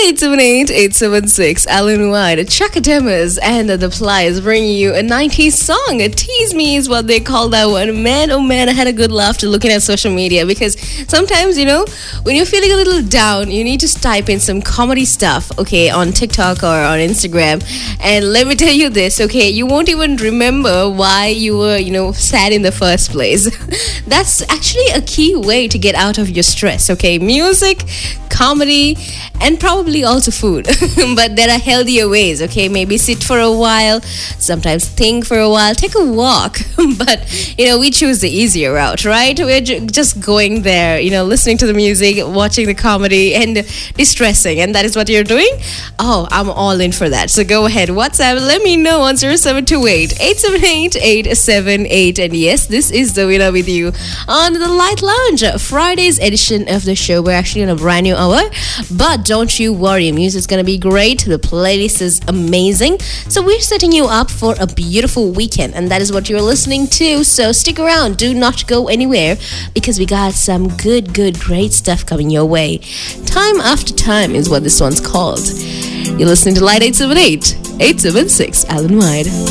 878-876 Alan White, Chaka Demus and The Plies bringing you a 90s song. Tease Me is what they call that one. Man, oh man, I had a good laugh to looking at social media because sometimes, when you're feeling a little down, you need to type in some comedy stuff, okay, on TikTok or on Instagram. And let me tell you this, okay, you won't even remember why you were, sad in the first place. That's actually a key way to get out of your stress, okay? Music, comedy, and probably also food. But there are healthier ways, okay? Maybe sit for a while, sometimes think for a while, take a walk. But, we choose the easier route, right? We're just going there, listening to the music, watching the comedy, and distressing. And that is what you're doing? Oh, I'm all in for that. So go ahead, WhatsApp, let me know on 0728-878-878. And yes, this is the winner with you on the Light Lounge, Friday's edition of the show. We're actually on a brand new hour, but don't you worry, music's gonna be great. The playlist is amazing. So we're setting you up for a beautiful weekend, and that is what you're listening to. So stick around, do not go anywhere, because we got some good, great stuff coming your way. Time After Time is what this one's called. You're listening to Light 878-876 Alan White.